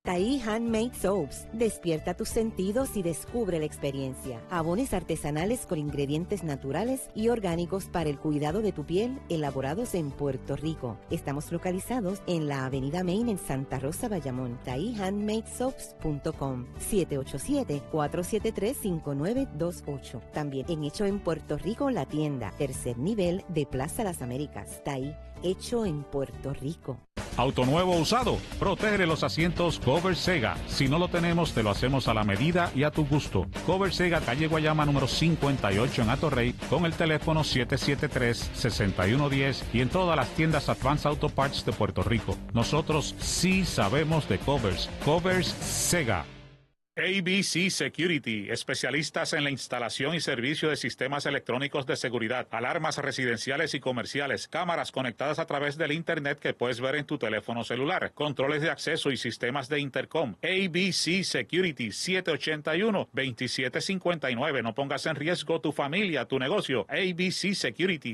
Tahí Handmade Soaps. Despierta tus sentidos y descubre la experiencia. Jabones artesanales con ingredientes naturales y orgánicos para el cuidado de tu piel, elaborados en Puerto Rico. Estamos localizados en la Avenida Main en Santa Rosa, Bayamón. TahíHandmadeSoaps.com 787-473-5928. También en Hecho en Puerto Rico, la tienda, tercer nivel de Plaza Las Américas. Tahí, hecho en Puerto Rico. Auto nuevo o usado, protege los asientos Cover Sega. Si no lo tenemos, te lo hacemos a la medida y a tu gusto. Cover Sega, calle Guayama número 58 en Atorrey, con el teléfono 773-6110 y en todas las tiendas Advance Auto Parts de Puerto Rico. Nosotros sí sabemos de covers. Covers Sega. ABC Security, especialistas en la instalación y servicio de sistemas electrónicos de seguridad, alarmas residenciales y comerciales, cámaras conectadas a través del Internet que puedes ver en tu teléfono celular, controles de acceso y sistemas de intercom. ABC Security, 781-2759. No pongas en riesgo tu familia, tu negocio. ABC Security,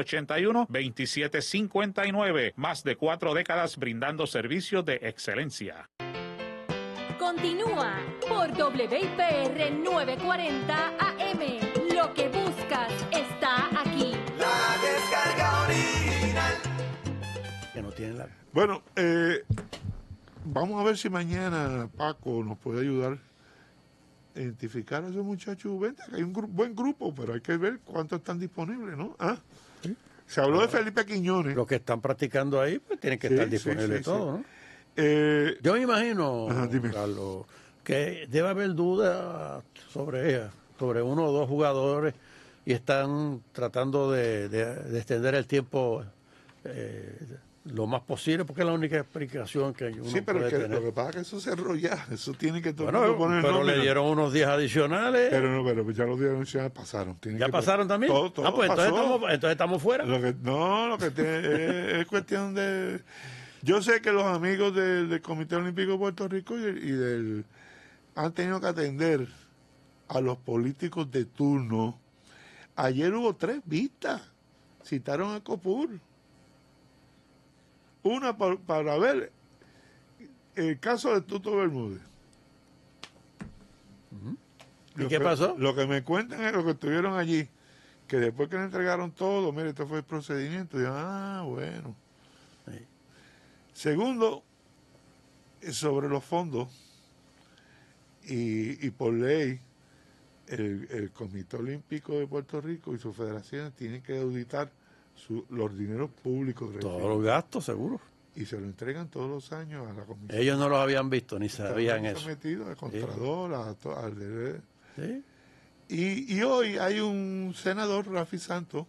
781-2759. Más de 4 décadas brindando servicios de excelencia. Continúa por WIPR 940 AM. Lo que buscas está aquí. La descarga original. Que no tiene la... Bueno, vamos a ver si mañana Paco nos puede ayudar a identificar a esos muchachos. Vente, que hay un buen grupo, pero hay que ver cuántos están disponibles, ¿no? ¿Sí? Se habló de Felipe Quiñones. Los que están practicando ahí, pues tienen que estar disponibles todos, ¿no? Yo me imagino, Carlos, que debe haber dudas sobre uno o dos jugadores y están tratando de extender el tiempo lo más posible, porque es la única explicación que uno puede tener. Lo que pasa es que eso se ya, eso tiene que poner pero le dieron unos días adicionales. Pero ya los días adicionales pasaron. ¿Ya pasaron también? Todo pues entonces estamos fuera. Lo que es cuestión de... Yo sé que los amigos del Comité Olímpico de Puerto Rico han tenido que atender a los políticos de turno. Ayer hubo 3 vistas. Citaron a Copur. Una para ver el caso de Tuto Bermúdez. ¿Y qué pasó? Lo que me cuentan es lo que estuvieron allí, que después que le entregaron todo, mire, esto fue el procedimiento. Y yo, bueno. Sí. Segundo, sobre los fondos, y por ley, el Comité Olímpico de Puerto Rico y sus federaciones tienen que auditar los dineros públicos. Todos los gastos, seguro. Y se lo entregan todos los años a la comisión. Ellos no los habían visto, ni sabían eso. Sometidos al Contralor, al DD. Sí. Y hoy hay un senador, Rafi Santos,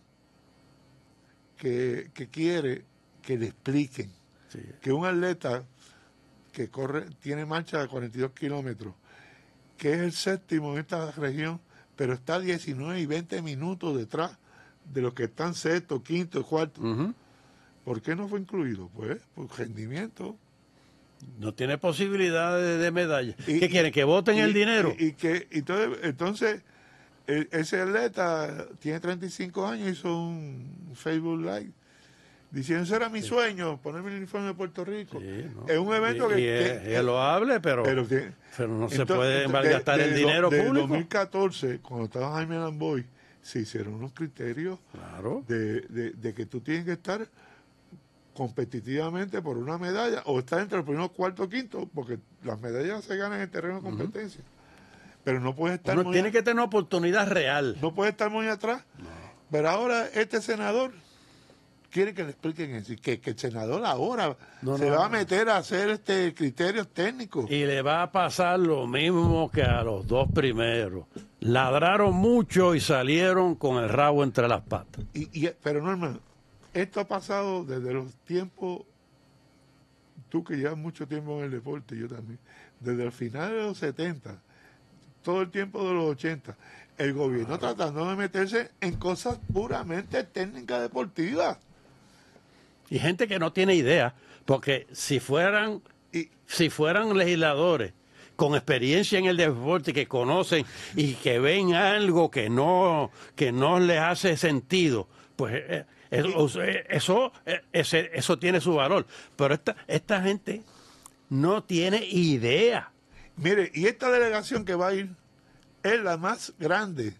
que quiere que le expliquen que un atleta que tiene marcha de 42 kilómetros, que es el séptimo en esta región, pero está 19 y 20 minutos detrás de los que están sexto, quinto y cuarto. ¿Por qué no fue incluido? Pues por rendimiento. No tiene posibilidad de medalla. ¿Qué quieren? ¿Que voten el dinero? Entonces, ese atleta tiene 35 años, hizo un Facebook Live diciendo, ese era mi sueño, ponerme el uniforme de Puerto Rico. Sí, ¿no? Es un evento que es loable, pero no se puede malgastar el dinero público. En 2014, cuando estaba Jaime Lamboy, se hicieron unos criterios de que tú tienes que estar competitivamente por una medalla o estar entre los primeros cuarto o quinto, porque las medallas se ganan en el terreno de competencia. Pero no puedes estar tiene que tener una oportunidad real. No puede estar muy atrás. No. Pero ahora este senador quiere que le expliquen eso, que el senador ahora se va a meter a hacer criterios técnicos. Y le va a pasar lo mismo que a los dos primeros. Ladraron mucho y salieron con el rabo entre las patas. Pero no, hermano, esto ha pasado desde los tiempos, tú que llevas mucho tiempo en el deporte, yo también, desde el final de los 70, todo el tiempo de los 80, el gobierno tratando de meterse en cosas puramente técnicas deportivas. Y gente que no tiene idea, porque si fueran legisladores con experiencia en el deporte, que conocen y que ven algo que no les hace sentido, pues eso tiene su valor. Pero esta gente no tiene idea. Mire, y esta delegación que va a ir es la más grande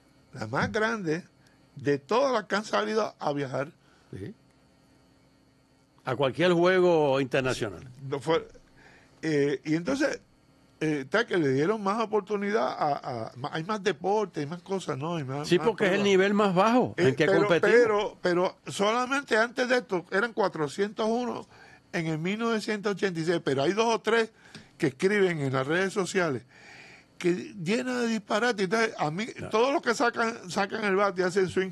de todas las que han salido a viajar. Sí. A cualquier juego internacional. No fue, y entonces, está que le dieron más oportunidad hay más deporte, hay más cosas, ¿no? Hay más, sí, más porque pruebas. es el nivel más bajo en que competimos. Pero solamente antes de esto eran 401 en el 1986, pero hay 2 o 3 que escriben en las redes sociales que llena de disparate. Entonces, a mí, todos los que sacan el bate y hacen swing,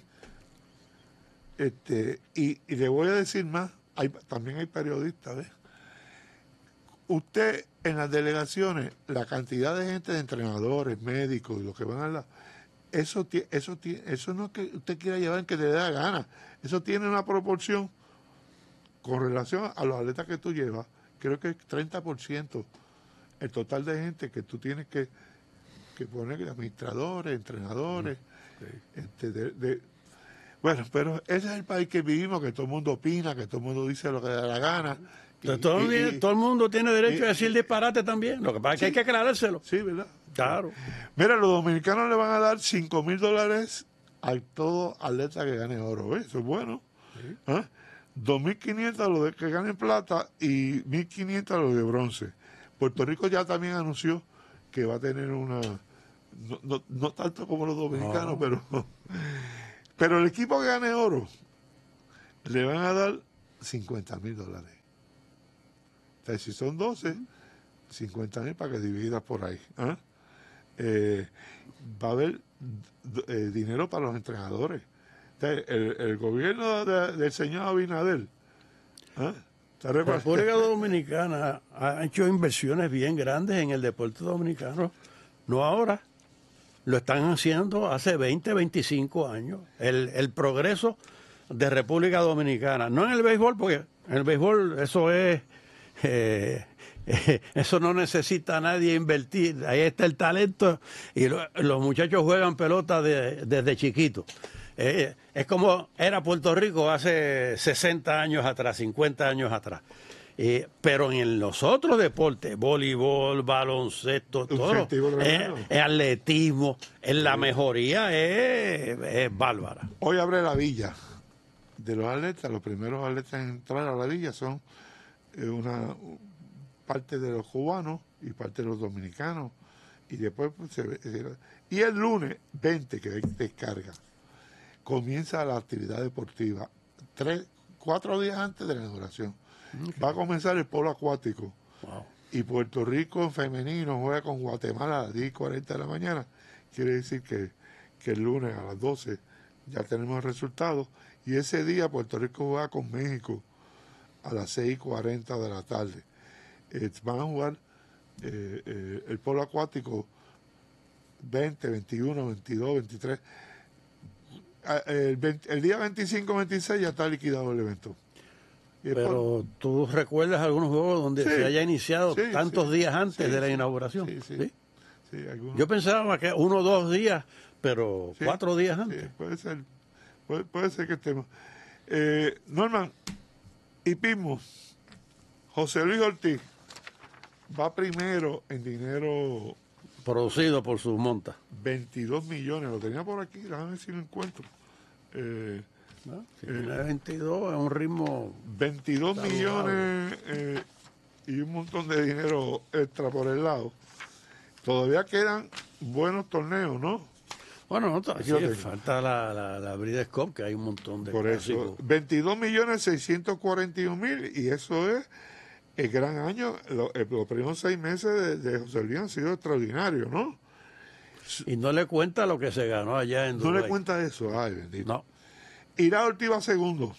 y le voy a decir más, también hay periodistas, ¿ves? Usted en las delegaciones, la cantidad de gente, de entrenadores, médicos y los que van a la... Eso no es que usted quiera llevar en que le dé la gana. Eso tiene una proporción con relación a los atletas que tú llevas. Creo que es 30% el total de gente que tú tienes que poner, administradores, entrenadores. Bueno, pero ese es el país que vivimos, que todo el mundo opina, que todo el mundo dice lo que le da la gana. Todo el mundo tiene derecho a decir disparate también. Lo que pasa es que hay que aclarárselo. Sí, ¿verdad? Claro. Mira, los dominicanos le van a dar $5,000 a todo atleta que gane oro. Eso es bueno. Sí. 2.500 a los que ganen plata y 1.500 a los de bronce. Puerto Rico ya también anunció que va a tener una... No tanto como los dominicanos, pero el equipo que gane oro le van a dar $50,000. O sea, si son 12, 50,000 para que dividas por ahí. Va a haber dinero para los entrenadores. O sea, el gobierno del señor Abinader. La República Dominicana ha hecho inversiones bien grandes en el deporte dominicano. No ahora. Lo están haciendo hace 20, 25 años. El progreso de República Dominicana. No en el béisbol, porque en el béisbol eso es... eso no necesita a nadie invertir. Ahí está el talento y los muchachos juegan pelota desde chiquitos. Es como era Puerto Rico hace 60 años atrás, 50 años atrás. Pero en los otros deportes, voleibol, baloncesto, todo, atletismo, en la mejoría es bárbara. Hoy abre la villa de los atletas. Los primeros atletas en entrar a la villa son una parte de los cubanos y parte de los dominicanos, y después y el lunes 20, que hay descarga, comienza la actividad deportiva 4 días antes de la inauguración. Va a comenzar el polo acuático. Wow. Y Puerto Rico en femenino juega con Guatemala a las 10:40 de la mañana. Quiere decir que el lunes a las 12 ya tenemos el resultado, y ese día Puerto Rico juega con México a las 6:40 de la tarde. Van a jugar el polo acuático 20, 21, 22, 23. El día 25, 26 ya está liquidado el evento. Pero ¿tú recuerdas algunos juegos donde se haya iniciado tantos días antes de la inauguración? Sí, yo pensaba que 1 o 2 días, pero 4 días antes. Sí, puede ser que estemos. Norman, hipismo. José Luis Ortiz va primero en dinero producido por sus montas. 22 millones, lo tenía por aquí, déjame ver si lo encuentro. Si tiene 22 es un ritmo... 22 millones y un montón de dinero extra por el lado. Todavía quedan buenos torneos, ¿no? Bueno, falta la Breeders' Cup, que hay un montón de por clásicos. Eso, 22.641.000, y eso es el gran año. Los primeros 6 meses de José Luis han sido extraordinarios, ¿no? Y no le cuenta lo que se ganó allá en Dubái. No le cuenta eso, ay, bendito. No. Ira Ortiz va segundo.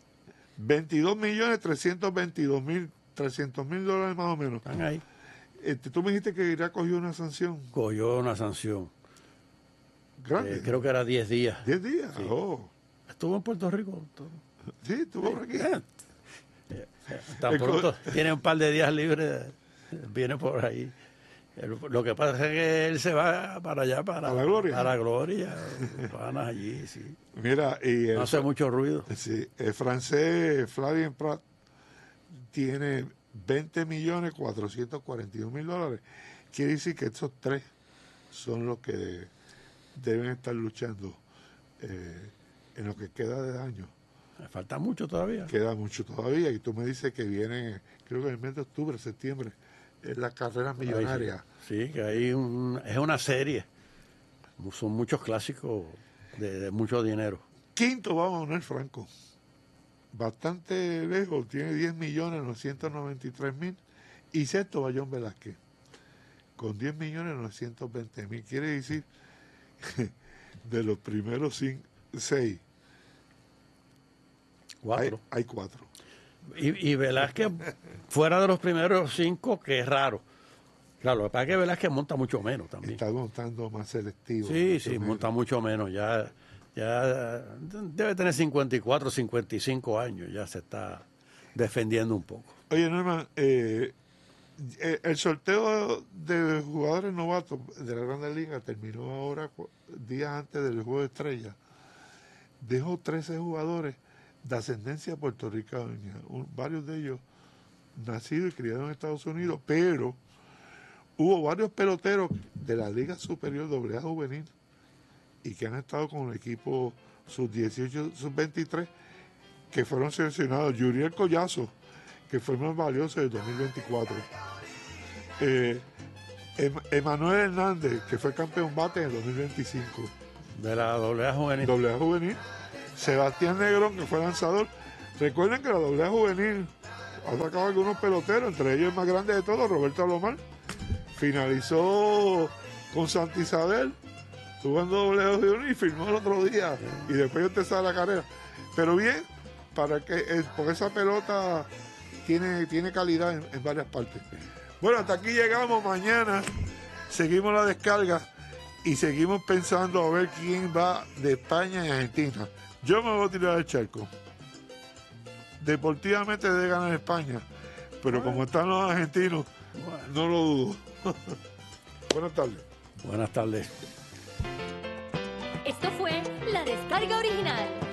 22.322.000, $300,000 más o menos. Están ahí. Tú me dijiste que Ira cogió una sanción. Cogió una sanción. Grande. Creo que era 10 días. 10 días. Sí. Oh. Estuvo en Puerto Rico. Sí, estuvo por aquí. Tan pronto tiene un par de días libres, viene por ahí. Lo que pasa es que él se va para allá, para la gloria. A la gloria. Van allí, sí. Mira, y no hace mucho ruido. Sí, el francés Flavien Prat tiene $20.442.000. Quiere decir que estos 3 son los que deben estar luchando en lo que queda de año. Falta mucho todavía. Queda mucho todavía, y tú me dices que viene, creo que en el mes de octubre, septiembre, es la carrera millonaria. Sí, que hay es una serie. Son muchos clásicos de mucho dinero. Quinto va Manuel Franco. Bastante lejos, tiene 10.993.000. Y sexto va John Velázquez, con 10.920.000. Quiere decir de los primeros 6, 4. Hay 4. Y Velázquez, fuera de los primeros 5, que es raro. Claro, lo que pasa es que Velázquez monta mucho menos también. Está montando más selectivo. Sí, monta mucho menos. Ya debe tener 54, 55 años. Ya se está defendiendo un poco. Oye, Norman, el sorteo de jugadores novatos de la Grandes Ligas terminó ahora, días antes del Juego de Estrellas. Dejó 13 jugadores de ascendencia puertorriqueña, varios de ellos nacidos y criados en Estados Unidos, pero hubo varios peloteros de la Liga Superior AA Juvenil y que han estado con el equipo sub-18, sub-23, que fueron seleccionados. Yuriel Collazo, que fue el más valioso del 2024. Emanuel Hernández, que fue campeón bate en el 2025. De la AA Juvenil. AA Juvenil. Sebastián Negrón, que fue lanzador. Recuerden que la AA Juvenil ha sacado algunos peloteros, entre ellos el más grande de todos, Roberto Alomar. Finalizó con Santa Isabel, jugando AA Juvenil y firmó el otro día. Y después te sale la carrera. Pero bien, porque esa pelota tiene calidad en varias partes. Bueno, hasta aquí llegamos. Mañana seguimos la descarga y seguimos pensando a ver quién va de España y Argentina. Yo me voy a tirar el charco. Deportivamente debe ganar España, pero como están los argentinos, no lo dudo. Buenas tardes. Buenas tardes. Esto fue La Descarga Original.